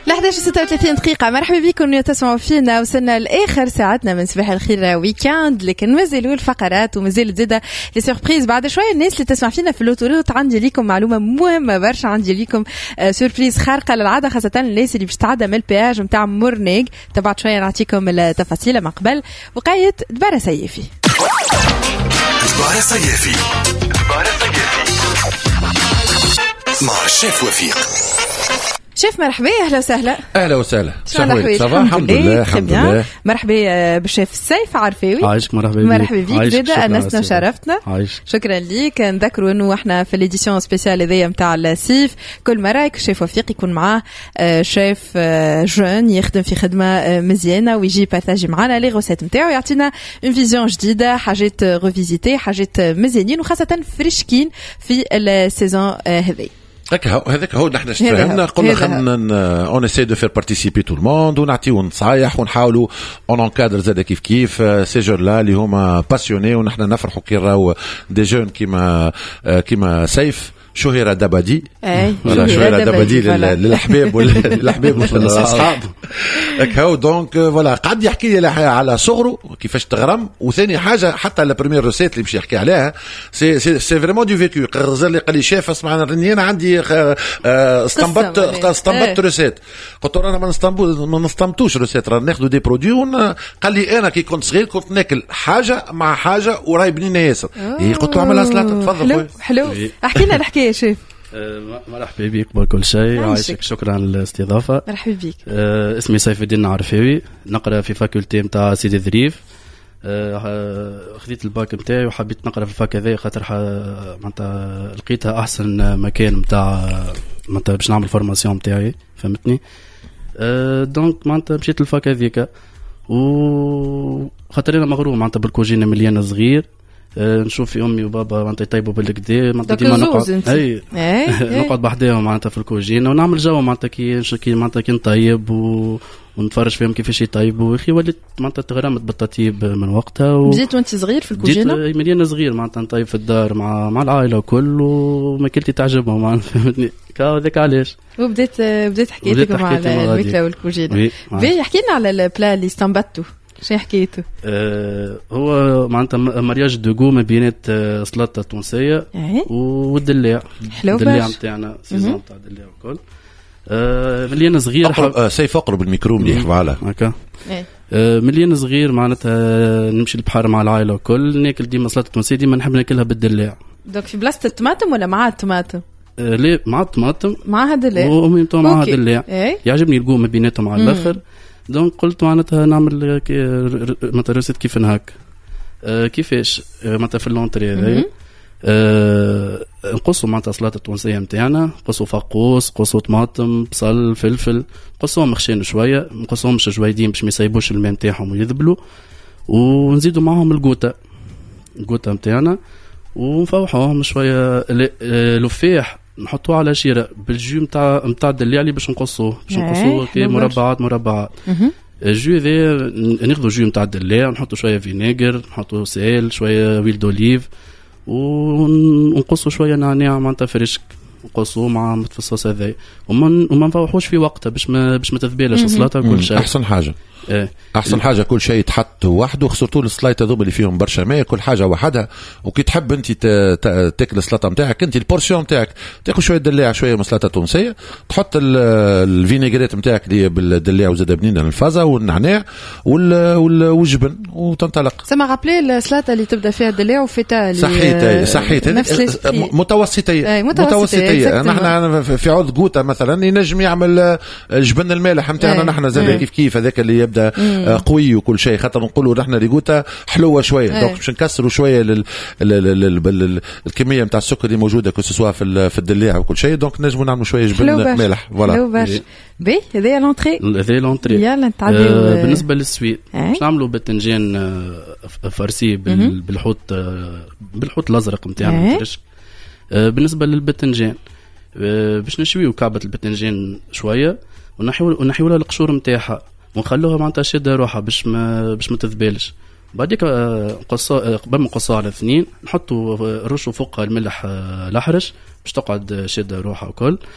11:36 دقيقة. مرحبا بكم تسمعوا فينا. وصلنا لآخر ساعتنا من صباح الخير ويكاند، لكن مازالوا الفقرات ومازال زادة لي سوربريز. بعد شوية الناس اللي تسمع فينا في اللوتوريت عندي ليكم معلومة مهمة برشا، عندي ليكم سوربريز خارقة للعادة، خاصة الناس اللي باش تعدى من البياج نتاع مورنيغ. تبعد شوية نعطيكم التفاصيل من قبل. وقاية دبارة سيفي. دبارة سيفي مع الشيف وفيق. شيف مرحبا، اهلا وسهلا. اهلا وسهلا. صباح الحمد لله. مرحبا بالشيف السيف عرفاوي. عايشك. مرحبا بيك زاده، انسنا وشرفتنا. شكرا ليك. نذكروا انه احنا في ليديسيون سبيسيال هذيا نتاع السيف كل مره الشيف وفيق يكون معاه شيف جون يخدم في خدمه مزيانه ويجي بارتاجي معنا لي غوسيت نتاعو، يعطينا اون فيزيون جديده، حاجات ريفيزيتي، حاجات مزيانين وخاصه فريشكين في السيزون هذي. هذاك هو نحن اشتغلنا قلنا خلينا اون اسي دو فير بارتيسيبي تو الموند ونعطيو نصايح ونحاولوا اون انكادر زاد كيف سي جون لا اللي هما باسيوني، ونحن نفرحوا كي نراو دي جون كيما سيف شهيرة دبادي. شهيرة دبادي للأحباب والأحباب والأصحاب. هكاو دونك فوالا قعد يحكي لي على صغره كيفاش تغرم، وثاني حاجة حتى لا بريمير روسيت اللي باش يحكي عليها سي فريمون دو فيكو. غزر لي قال لي شيف اسمع راني انا عندي استنبطت روسيت. قلت له انا ما نستنبطوش روسيت، راه ناخذوا دي برودوي. قال لي انا كي كنت صغير كنت ناكل حاجة مع حاجة وراي بنينه ياسر. قلت له عملها سلطة. تفضل حلو. احكي لنا الحكاية شيف. مرحبا بك بكل شيء. عايشك. شكرا على الاستضافة. مرحبا بك. اسمي سيف الدين عرفاوي، نقرأ في فاكولتي متاع سيدي ظريف. خذيت الباك متاعي وحبيت نقرأ في الفاك هذا خاطر معناتها لقيتها أحسن مكان متاع باش نعمل فورماسيون متاعي، فهمتني. دونك معناتها مشيت الفاك هذيك، وخاطر أنا مغروم معناتها بالكوجينة مليانة صغير. نشوف في امي وبابا معناتها يطيبوا بالكدا، معناتها ديما نقعد نقعد بحداهم معناتها في الكوجينه ونعمل جو معناتها كي معناتها كي نطيب ونتفرج فيهم كيفاش يطيبوا. اخي وليت معناتها تغرمت بالتطيب من وقتها بديت وانت صغير في الكوجينه؟ بديت مليانه صغير معناتها نطيب في الدار مع العائله وكل، وماكلتي تعجبهم معناتها، فهمتني هذاك علاش. وبديت حكيتك مع الماكله والكوجينه. احكي لنا على البلا اللي استنبطته، شو حكيته؟ هو معناتها مارياج دوغو ما بينات سلطة تونسية والدلاع. الدلاع متاعنا سيزون متاع الدلاع وكل. مليان صغير سيف اقرب الميكرو اللي يحفظ على هكا. مليان صغير معناتها نمشي البحر مع العائلة وكل، ناكل ديما سلطة تونسية، ديما نحب ناكلها بالدلاع. دوك في بلاصة الطماطم ولا مع الطماطم؟ لا مع الطماطم معها دلاع وميمتو معها دلاع. يعجبني الجو ما بيناتهم على الاخر. دونك قلت معناتها نعمل مترسيت كيف نهاك. كيفاش معناتها في اللونتري هذايا نقصوا معناتها سلطة التونسية متاعنا، نقصوا فقوس، نقصوا طماطم، بصل، فلفل، نقصوهم مخشين شوية، نقصوهمش جويدين باش ما يسيبوش الماء متاعهم ويذبلوا، ونزيدوا معهم الجوتا متاعنا ونفوحوهم شوية. لفاح نحطوه على شيرة بالجو متاع الدليع اللي باش نقصوه كي مربعات. الجو ذا ناخذوا جو متاع الدليع، نحطوا شويه فينيغر، نحطوا سيل، شويه ويل دوليف، ونقصوا شويه نعناع معناتها فريشك، نقصوه مع في الصوص هذا، وما نفوحوش في وقتها باش ما تذبلش السلطه كل شيء. احسن حاجه احسن حاجه كل شيء يتحط وحده، خسرتوا السلايطه ذوب اللي فيهم برشا ماء، كل حاجه وحدها. وكي تحب انت تاكل السلطه نتاعك انت البورسيون نتاعك تاكل شويه دلاع شويه مسلطه تونسيه، تحط الفينيغريت نتاعك اللي بالدلاع وزاد بنينه الفازه والنعناع والجبن وتنطلق. سما رابلي السلطه اللي تبدا فيها الدلاع وفيتا صحيت متوسطيه. نحن في عود جوتا مثلا ينجم يعمل الجبن المالح نتاعنا نحن زاد كيف هذاك اللي يبدا قوي وكل شيء، خاطر نقولوا نحن ريغوتا حلوه شويه. دونك باش نكسروا شويه الكميه نتاع السكر اللي موجوده كسوا في الدلاع وكل شيء، دونك نجموا نعملوا شويه جبن مالح. فوالا بي هذه لونتري. يلا نتعديو. بالنسبه للسويت باش نعملوا باذنجان فارسي بالحوت الازرق نتاعنا فريش. بالنسبه للباذنجان باش نشويو كعبه الباذنجان شويه ونحيولها القشور نتاعها ونخلوها معناتها شاده روحها باش ما تذبلش. بعديك قبل ما نقصوها على 2 نحطوا رشوا فوقها الملح الاحرش باش تقعد شاده روحها وكل،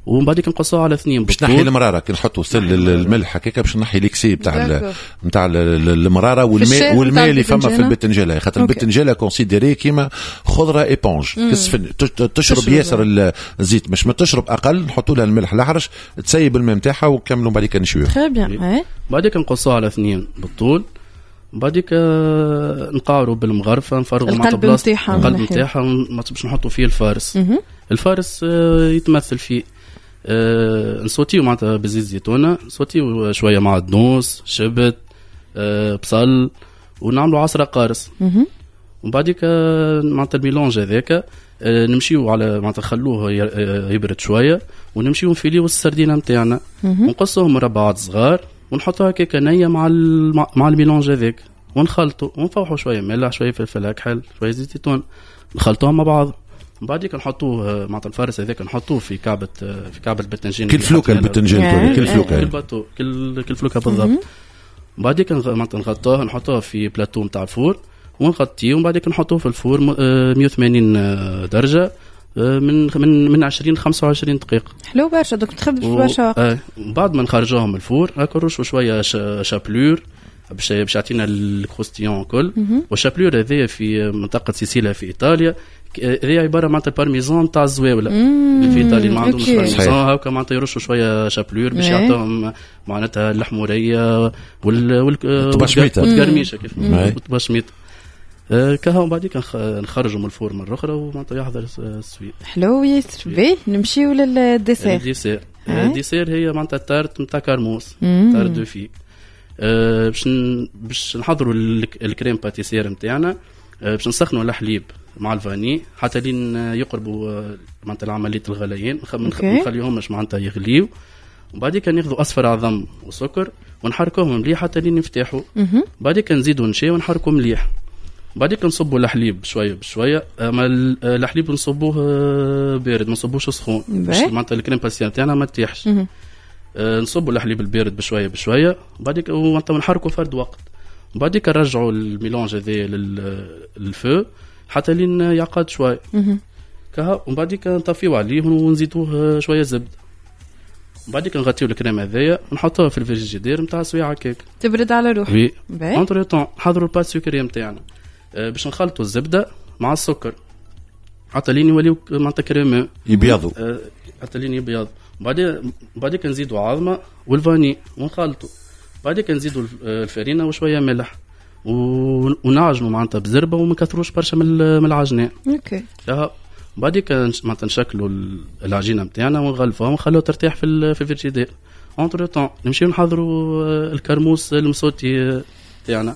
ومن بعد كنقصوها على 2 باش نحي المراره. كي نحطوا سل الملح هكاك باش نحي ليكسي نتاع المراره والماء اللي فما في البتنجاله، خاطر البتنجاله كونسيديري كيما خضره ايبونج كسفن تشرب ياسر الزيت، مش ما تشرب اقل. نحطوا لها الملح الاحرش تسيب الماء نتاعها ونكملوا بعد كده نشويوها. تري بيان. بعد كده نقصوها على 2 بالطول، بعد كده نقعروا بالمغرفه، نفرغوا مع القلب نتاعها باش نحطوا فيه الفارس. الفارس يتمثل فيه نصوتيو معناتها بزيت زيتونه، نصوتيو شويه مع الدنوس شبت بصل، ونعملوا عصره قارص. ومن بعد معناتها الميلونج هذاك نمشيو على معناتها نخلوه يبرد شويه، ونمشيو نفيليو السردينه نتاعنا ونقصوهم مربعات صغار ونحطوها هكاك نيه مع الميلونج هذاك، ونخلطوا ونفوحوا شويه ملح شويه فلفل اكحل شويه زيت زيتون، نخلطوهم مع بعض. بعد كده نحطوه معناتها الفارس هذاك نحطوه في كعبه البتنجان. كل فلوكه البتنجان كل فلوكه كل فلوكه بالضبط. بعد كده معناتها نغطوها نحطوها في بلاتو نتاع الفور ونغطيه، ومن بعد كده نحطوه في الفور 180 درجه من 20 ل 25 دقيقه. حلو برشا دوك تخبز برشا وقت. بعد ما نخرجوهم من الفور هاكا نرشوا شويه شابلور باش يعطينا الكروستيون كل. والشابلور هذايا في منطقه سيسيليا في ايطاليا، هي عباره معناتها البارميزون تاع الزواوله اللي في ايطاليا ما عندهمش بارميزون هاكا معناتها يرشوا شويه شابلور باش يعطيهم معناتها اللحموريه والقرميشه كيف والبشميط كهو. بعد نخرجوا من الفور مره اخرى ومعناتها يحضر السويت. حلو ياسر. باهي نمشيو للديسير. الديسير هي معناتها التارت نتاع كرموس، تارت دو في. باش نحضروا الكريم باتيسير نتاعنا، باش نسخنوا الحليب مع الفاني حتى لين يقربوا معناتها العمليه الغليان، نخليهمش معناتها يغليو. وبعد كده ناخذوا اصفر عظم وسكر ونحركوهم مليح حتى لين يفتحوا. بعد كده نزيدوا نشا ونحركوا مليح. بعد كده نصبوا الحليب شويه بشويه، اما الحليب نصبوه بارد ما نصبوش سخون باش معناتها الكريم باتيسير تاعنا ما تطيحش. نصبوا الحليب البارد بشويه بشويه، وبعد كده معناتها نحركوا فرد وقت. وبعد كده نرجعوا الميلونج هذا للفو حتى لين يعقد شويه كها. ومن بعد كده نطفيو عليه ونزيدوه شويه زبده. بعد كده نغطيو الكريم هذايا ونحطوها في الفريجيدير نتاع سويعه كيك تبرد على روحها. وي انتر طون نحضروا البات سكري نتاعنا باش نخلطوا الزبده مع السكر حتى لين يوليو معناتها كريمه يبيضوا حتى لين يبيض. بعد كده نزيدوا عظمه والفاني ونخلطوا. بعد كده نزيدوا الفرينه وشويه ملح ونعجنوا معناتها بزربه وما كثروش برشا من العجنه. اوكي. بعد كده معناتها نشكلوا العجينه نتاعنا ونغلفوها ونخلوها ترتاح في الفريجيدير. اونتر طون نمشيو نحضروا الكرموس المسوتي تاعنا.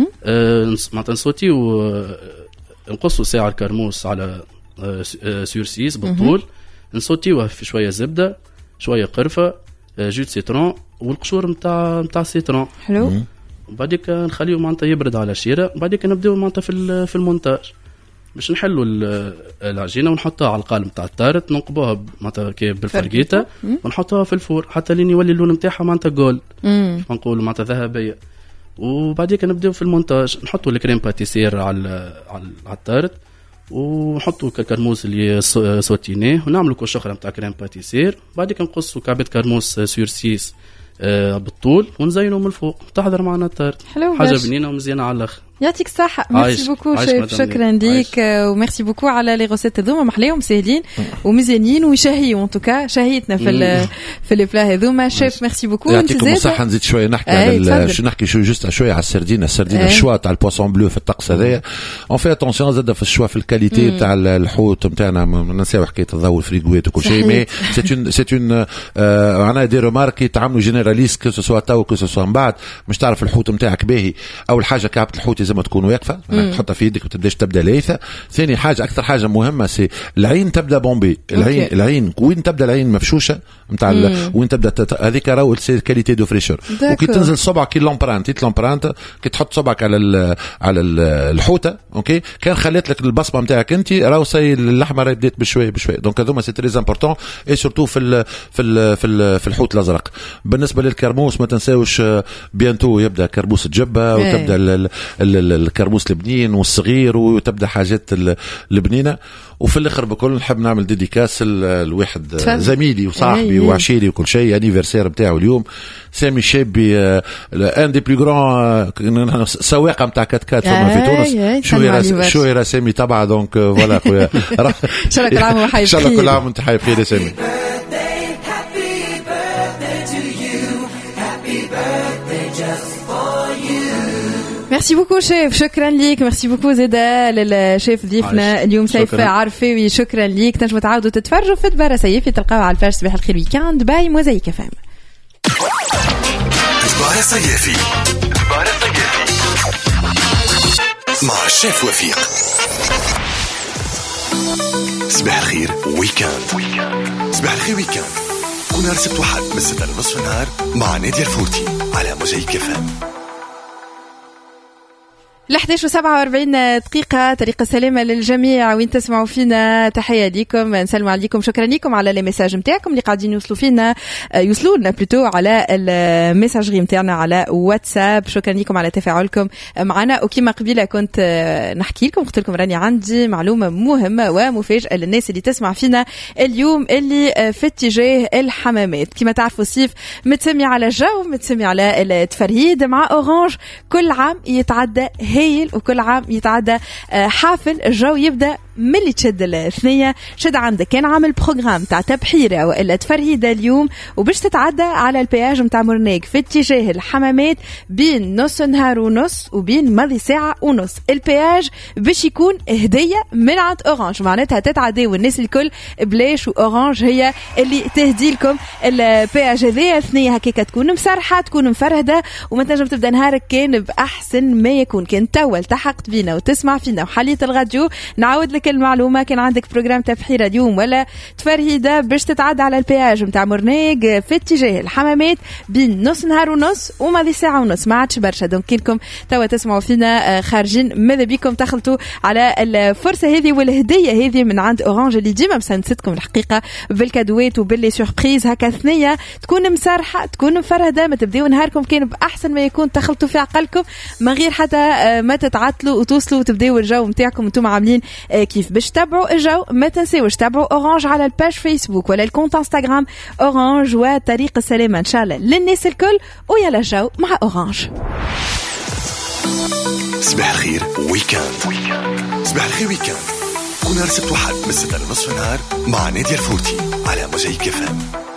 معناتها نسوتيو نقصوا ساعه الكرموس على سور 6 بالطول، نسوتيوه في شويه زبده شويه قرفه جو سيترون والقشور نتاع السيترون. حلو. وبعد كده نخليه معناتها يبرد على شيره. بعد كده نبداو معناتها في المونتاج باش نحلوا العجينه ونحطها على القالب نتاع التارت، ننقبوها معناتها بالفرقيته ونحطوها في الفور حتى لين يولي اللون نتاعها معناتها جولد نقولوا معناتها ذهبيه. وبعد كده نبداو في المونتاج نحطوا الكريم باتيسير على التارت ونحطوا كرموس اللي سوتينيه ونعملوا كوش اخرى نتاع كريم باتيسير. بعد كده نقصوا كعبه كرموس سور 6 بالطول ونزينوا من الفوق تحضر معنا التارت. حاجه بنينه ومزيانه على الاخر. يعطيك الصحة. ميرسي بوكو شيف. شكرا ليك وميرسي بوكو على لي غوسيت هذوما محليهم ساهلين ومزيانين وشهيوا. انتوكا شهيتنا في لي بلا هذوما شيف. ميرسي بوكو. يعطيكم الصحة. نزيد شوية نحكي على نحكي جوست شوية على السردينة الشوا تاع البواسون بلو في الطقس هذايا. اون في اتونسيون زاد في الشوا في الكاليتي تاع الحوت نتاعنا. ما ننساو حكاية الضوء الفريغويت وكل شيء. مي سيت اون معناها دي رومارك يتعاملوا جينيراليست كو سوا تو كو سوا من بعد. مش تعرف الحوت نتاعك باهي اول حاجة كعبة الحوت لازم تكون واقفة تحطها في يدك وتبداش تبدا ليثة. ثاني حاجه اكثر حاجه مهمه سي العين تبدا بومبي. العين وين تبدا العين مفشوشه نتاع وين تبدا هذيك راهو سي كاليتي دو فريشور. وكي تنزل صبعك كي لومبرانت كي تحط صبعك على الحوته اوكي كان خليت لك البصمه نتاعك انت راهو سي اللحمه راهي بدات بشوي دونك هذوما سي تري امبورطون اي سورتو في الحوت الازرق. بالنسبه للكرموس ما تنساوش بيانتو يبدا كرموس الجبه وتبدا الكرموس البنين والصغير وتبدا حاجات البنينه. وفي الاخر بكل نحب نعمل ديديكاس لواحد زميلي وصاحبي وعشيري وكل شيء، انيفرسير بتاعه اليوم، سامي شابي، ان دي بلو غران سواق نتاع كات كات في تونس. شو يرى سامي تبع دونك فوالا خويا. ان شاء الله كل عام وحي بخير. ان شاء الله كل عام وانت حي بخير يا سامي. ميرسي بوكو شيف، شكرا ليك. ميرسي بوكو زيدا للشيف ضيفنا اليوم سيف عرفاوي، شكرا ليك. تنجموا تعاودوا تتفرجوا في دبارة سيفي، تلقاو على الفاش صباح الخير ويكاند باي موزايك فام. دبارة سيفي مع الشيف وفيق. صباح الخير ويكاند. صباح الخير ويكاند كل نهار سبت وحد من 6 لنصف النهار مع نادية الفوتي على موزايك فام. 11:47 دقيقة. طريق السلامة للجميع وين تسمعوا فينا، تحية ليكم، نسلم عليكم، شكرا لكم على المساج متاعكم اللي قاعدين يوصلوا لنا بلوتو على المساجري متاعنا على واتساب. شكرا لكم على تفاعلكم معنا. وكما قبيلة كنت نحكي لكم، قلت لكم راني عندي معلومة مهمة ومفاجأة للناس اللي تسمع فينا اليوم، اللي في اتجاه الحمامات. كما تعرفوا الصيف متسمي على الجو، متسمي على التفرهيد مع أورانج. كل عام يتعدى هايل وكل عام يتعدى حافل. الجو يبدأ ملي تشد الثنية، شد عندك كان عامل بروغرام تاع تبحيرة وإلا تفرهيدة اليوم، وباش تتعدى على البياج متاع مرناق في اتجاه الحمامات بين نص نهار ونص وبين ماضي ساعة ونص. البياج باش يكون هدية من عند أورانج، معناتها تتعدى والناس الكل بلاش، وأورانج هي اللي تهدي لكم البياج هذيا. الثنية هكاك تكون مسرحة، تكون مفرهدة، وما تنجم تبدا نهارك كان بأحسن ما يكون. كان توا التحقت بينا وتسمع فينا وحليت الراديو، نعاود لك المعلومة، كان عندك بروجرام تبحيرة اليوم ولا تفرهيدة باش تتعدى على البياج متاع مرناق في اتجاه الحمامات بين نص نهار ونص وماضي ساعة ونص، ما عادش برشا. دونك كنكم توا تسمعوا فينا خارجين، ماذا بيكم تخلطوا على الفرصة هذه والهدية هذه من عند أورانج اللي ديما مسنستكم الحقيقة بالكادوات وباللي سوربريز. هكا ثنية تكون مسرحة، تكون مفرهدة، ما تبديو نهاركم كان بأحسن ما يكون، تخلطوا في عقلكم من غير حتى ما تتعطلوا وتوصلوا وتبداو الجو متاعكم انتم عاملين كيف. باش تتابعوا الجو ما تنساوش تابعوا أورانج على الباج فيسبوك ولا الكونت انستغرام أورانج وطريق السلامة إن شاء الله للناس الكل. ويلا الجو مع أورانج. صباح الخير ويكاند. صباح الخير ويكاند كل نهار سبت وحد من 6 لنصف النهار مع نادية الفوتي على موزايك فام.